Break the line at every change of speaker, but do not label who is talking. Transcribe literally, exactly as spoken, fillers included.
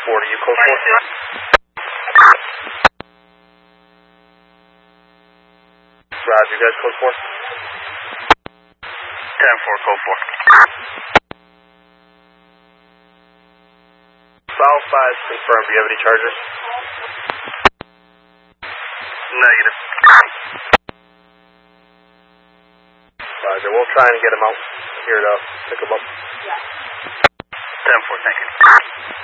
four, are you code four? Roger, you guys code four?
ten four, code four.
Foul five confirmed. Do you have any charges?
Negative.
Roger, we'll try and get him out here to pick him up.
ten four, thank you.